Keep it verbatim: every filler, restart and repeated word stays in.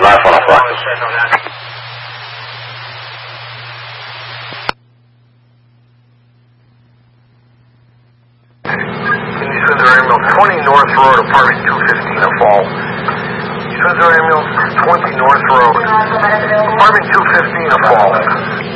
Live on a practice. twenty North Road, apartment two fifteen, a fall. Spencer Ambulance, twenty North Road, apartment two fifteen, a fall.